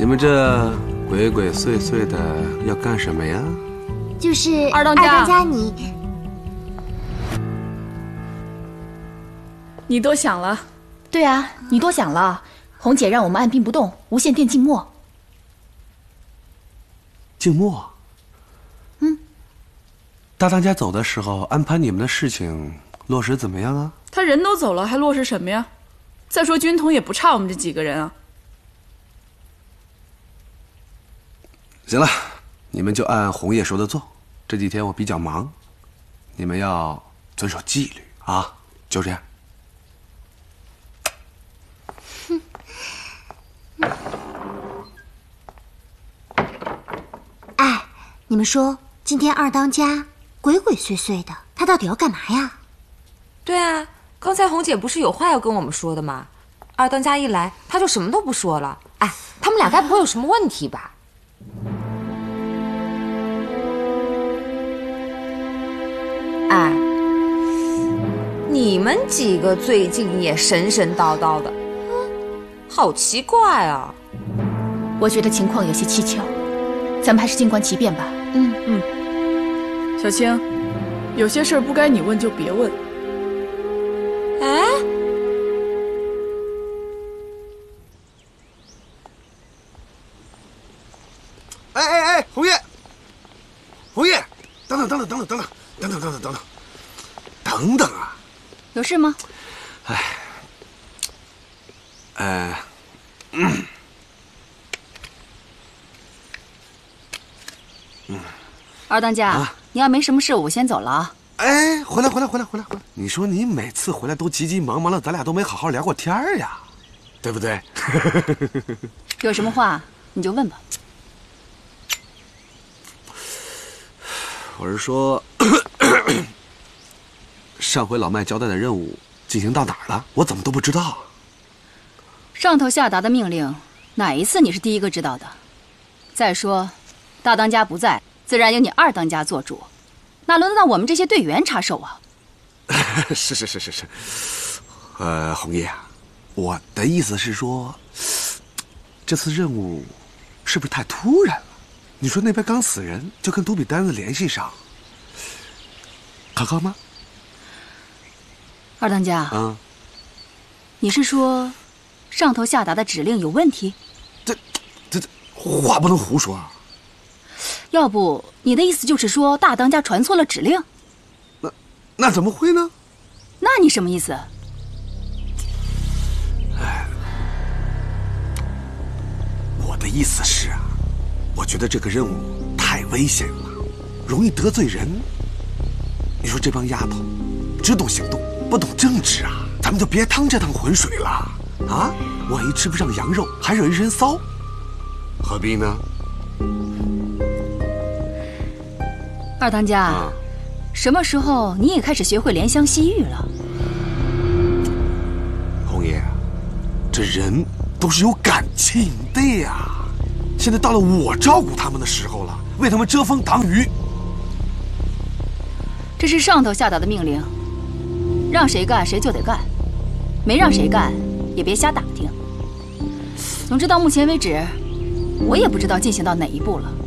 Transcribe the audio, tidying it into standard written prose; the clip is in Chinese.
你们这鬼鬼祟祟的要干什么呀？ 就是二当家，你多想了。 对啊，你多想了。红姐让我们按兵不动，无线电静默。 静默？大当家走的时候安排你们的事情落实怎么样啊？ 他人都走了，还落实什么呀？再说军统也不差我们这几个人啊。 行了，你们就按红叶说的做。这几天我比较忙，你们要遵守纪律啊，就这样。 哎，你们说今天二当家鬼鬼祟祟的，他到底要干嘛呀？ 对啊，刚才红姐不是有话要跟我们说的吗？二当家一来，他就什么都不说了。哎，他们俩该不会有什么问题吧？哎，你们几个最近也神神叨叨的，好奇怪啊！ 我觉得情况有些蹊跷，咱们还是静观其变吧。 小青，有些事儿不该你问就别问。 哎，红叶，等等啊！ 有事吗？二当家，你要没什么事，我先走了啊。 哎，回来！你说你每次回来都急急忙忙的，咱俩都没好好聊过天儿呀，对不对？ 有什么话你就问吧。 我是说，上回老麦交代的任务进行到哪儿了？我怎么都不知道。 上头下达的命令，哪一次你是第一个知道的？再说，大当家不在，自然由你二当家做主，哪轮得到我们这些队员插手啊？ 是。红叶，我的意思是说，这次任务是不是太突然了？你说那边刚死人，就跟杜比丹子联系上，可靠吗？ 二当家，你是说上头下达的指令有问题？ 这话不能胡说啊！ 要不你的意思就是说大当家传错了指令？ 那怎么会呢？ 那你什么意思？ 我的意思是啊，我觉得这个任务太危险了，容易得罪人。你说这帮丫头只懂行动不懂政治啊，咱们就别趟这趟浑水了啊！万一吃不上羊肉还惹一身骚，何必呢？ 二当家，什么时候你也开始学会怜香惜玉了？ 红叶，这人都是有感情的呀。现在到了我照顾他们的时候了，为他们遮风挡雨。 这是上头下达的命令，让谁干谁就得干，没让谁干也别瞎打听。总之到目前为止，我也不知道进行到哪一步了。